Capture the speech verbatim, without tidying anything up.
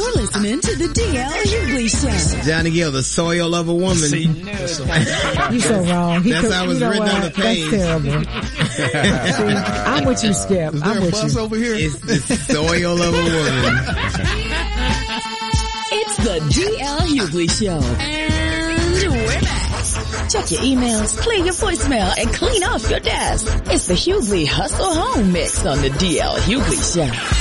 You're listening to the D L Hughley Show. Johnny Gill, the soil of a woman. See, You're so wrong. He That's could, how it was you know written what? on the page. That's terrible. See, I'm with you, Skip. Is there I'm a with bus you. over here? It's the soil of a woman. It's the D L Hughley Show. And we're back. Check your emails, clear your voicemail, and clean off your desk. It's the Hughley Hustle Home Mix on the D L Hughley Show.